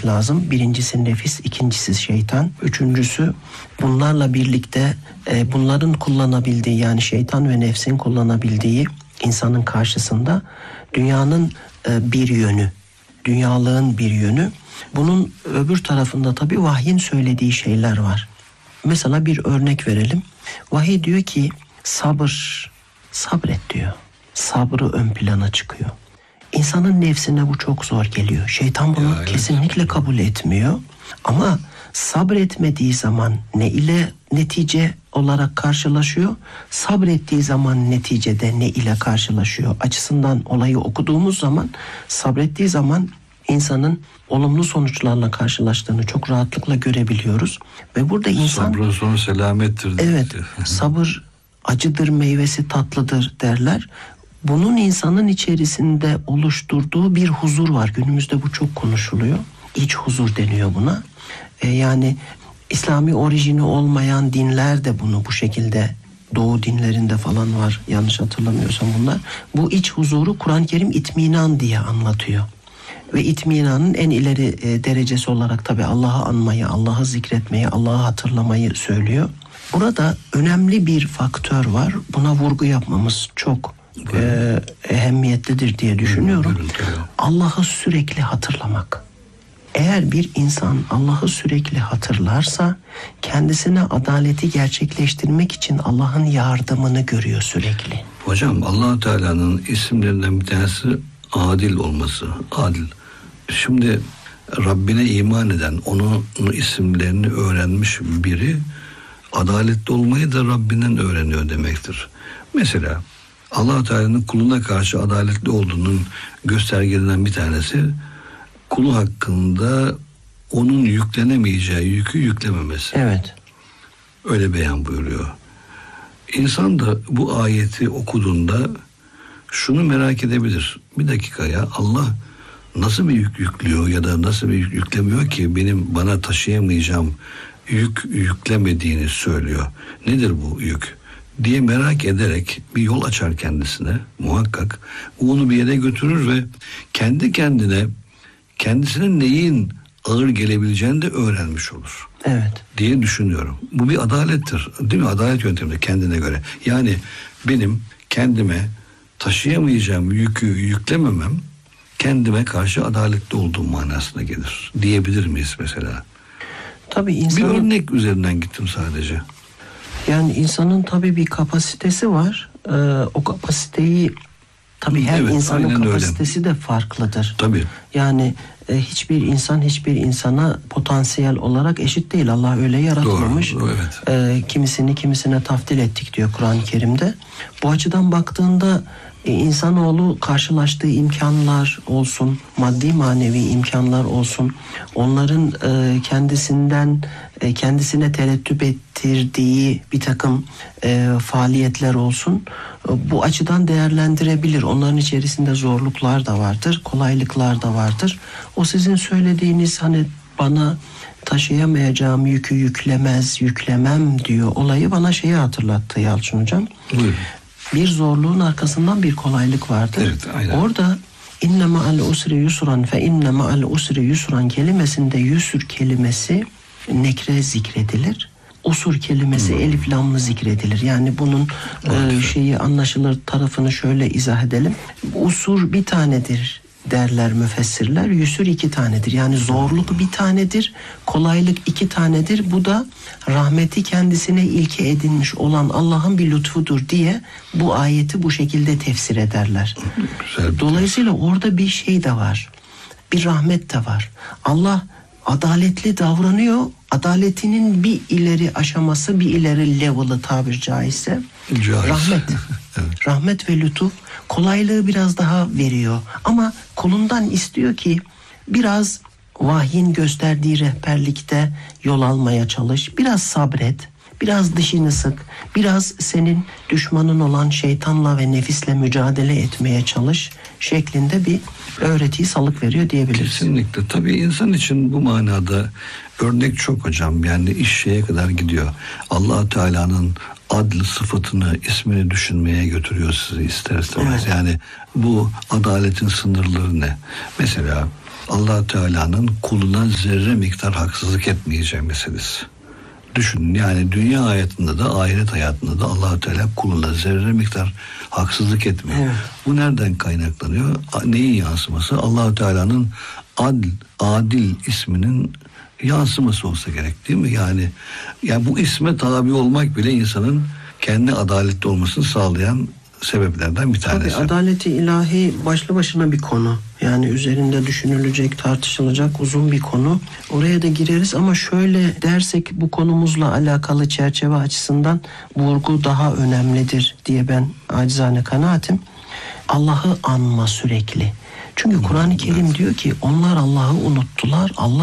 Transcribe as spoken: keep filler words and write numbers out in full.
etmek lazım. Birincisi nefis, ikincisi şeytan, üçüncüsü bunlarla birlikte e, bunların kullanabildiği, yani şeytan ve nefsin kullanabildiği insanın karşısında dünyanın e, bir yönü, dünyalığın bir yönü. Bunun öbür tarafında tabii vahyin söylediği şeyler var. Mesela bir örnek verelim. Vahiy diyor ki sabır, sabret diyor. Sabrı ön plana çıkıyor. İnsanın nefsine bu çok zor geliyor. Şeytan bunu ya, evet. kesinlikle kabul etmiyor. Ama sabretmediği zaman ne ile netice olarak karşılaşıyor? Sabrettiği zaman neticede ne ile karşılaşıyor? Açısından olayı okuduğumuz zaman, sabrettiği zaman insanın olumlu sonuçlarla karşılaştığını çok rahatlıkla görebiliyoruz. Ve burada insan... Sabrın sonu selamettir. Evet, sabır acıdır, meyvesi tatlıdır derler. Bunun insanın içerisinde oluşturduğu bir huzur var. Günümüzde bu çok konuşuluyor. İç huzur deniyor buna. Ee, yani İslami orijini olmayan dinler de bunu bu şekilde, Doğu dinlerinde falan var yanlış hatırlamıyorsam bunlar. Bu iç huzuru Kur'an-ı Kerim itminan diye anlatıyor. Ve itminanın en ileri e, derecesi olarak tabii Allah'ı anmayı, Allah'ı zikretmeyi, Allah'ı hatırlamayı söylüyor. Burada önemli bir faktör var. Buna vurgu yapmamız çok e, ehemmiyetlidir diye düşünüyorum. Allah'ı sürekli hatırlamak. Eğer bir insan Allah'ı sürekli hatırlarsa kendisine adaleti gerçekleştirmek için Allah'ın yardımını görüyor sürekli. Hocam Allah Teala'nın isimlerinden bir tanesi adil olması. Adil. Şimdi Rabbine iman eden, onun isimlerini öğrenmiş biri adaletli olmayı da Rabbinden öğreniyor demektir. Mesela Allah Teala'nın kuluna karşı adaletli olduğunun göstergelerinden bir tanesi kulu hakkında onun yüklenemeyeceği yükü yüklememesi. Evet. Öyle beyan buyuruyor. İnsan da bu ayeti okuduğunda şunu merak edebilir. Bir dakika ya, Allah nasıl bir yük yüklüyor ya da nasıl bir yük yüklemiyor ki benim bana taşıyamayacağım yük yüklemediğini söylüyor. Nedir bu yük diye merak ederek bir yol açar kendisine muhakkak. Onu bir yere götürür ve kendi kendine kendisinin neyin ağır gelebileceğini de öğrenmiş olur. Evet. Diye düşünüyorum. Bu bir adalettir. Değil mi? Adalet yöntemi kendine göre. Yani benim kendime taşıyamayacağım yükü yüklememem kendime karşı adaletli olduğum manasına gelir. Diyebilir miyiz mesela? Tabii insanın... Bir örnek üzerinden gittim sadece. Yani insanın tabii bir kapasitesi var. Ee, o kapasiteyi tabii her evet, insanın kapasitesi öyle. De farklıdır. Tabii. Yani e, hiçbir insan hiçbir insana potansiyel olarak eşit değil. Allah öyle yaratmamış. Doğru, evet. E, kimisini kimisine taftil ettik diyor Kur'an-ı Kerim'de. Bu açıdan baktığında e, insanoğlu karşılaştığı imkanlar olsun, maddi manevi imkanlar olsun, onların e, kendisinden e, kendisine tereddüt ettirdiği bir takım e, faaliyetler olsun. E, bu açıdan değerlendirebilir. Onların içerisinde zorluklar da vardır, kolaylıklar da vardır. O sizin söylediğiniz hani bana taşıyamayacağım yükü yüklemez, yüklemem diyor olayı bana şeyi hatırlattı Yalçın Hocam. Buyurun. Bir zorluğun arkasından bir kolaylık vardır. Evet, aynen. Orada inne ma'al usri yusran fe inne ma'al usri yusran kelimesinde yusur kelimesi nekre zikredilir. Usur kelimesi hmm. elif lamlı zikredilir. Yani bunun e, şeyi anlaşılır tarafını şöyle izah edelim. Usur bir tanedir derler müfessirler. Yüsür iki tanedir. Yani zorluk bir tanedir, kolaylık iki tanedir. Bu da rahmeti kendisine ilke edinmiş olan Allah'ın bir lütfudur diye bu ayeti bu şekilde tefsir ederler. Dolayısıyla orada bir şey de var. Bir rahmet de var. Allah adaletli davranıyor. Adaletinin bir ileri aşaması, bir ileri level'ı tabir caizse Caiz. rahmet. Evet. Rahmet ve lütuf kolaylığı biraz daha veriyor. Ama kulundan istiyor ki biraz vahyin gösterdiği rehberlikte yol almaya çalış. Biraz sabret. Biraz dişini sık. Biraz senin düşmanın olan şeytanla ve nefisle mücadele etmeye çalış şeklinde bir öğretiyi salık veriyor diyebiliriz. Kesinlikle. Tabii insan için bu manada örnek çok hocam. Yani iş şeye kadar gidiyor. Allah Teala'nın adl sıfatını, ismini düşünmeye götürüyor sizi ister istemez. Evet. Yani bu adaletin sınırları ne? Mesela Allah Teala'nın kuluna zerre miktar haksızlık etmeyeceği meselesi. Düşünün, yani dünya hayatında da ahiret hayatında da Allah Teala kuluna zerre miktar haksızlık etmiyor. Evet. Bu nereden kaynaklanıyor? Neyin yansıması? Allah Teala'nın adl, adil isminin yansıması olsa gerek, değil mi? Yani yani bu isme tabi olmak bile insanın kendi adaletli olmasını sağlayan sebeplerden bir tanesi. Tabii adaleti ilahi başlı başına bir konu. Yani üzerinde düşünülecek, tartışılacak uzun bir konu. Oraya da gireriz ama şöyle dersek bu konumuzla alakalı çerçeve açısından vurgu daha önemlidir diye ben acizane kanaatim. Allah'ı anma sürekli. Çünkü Kur'an-ı Kerim diyor ki onlar Allah'ı unuttular. Allah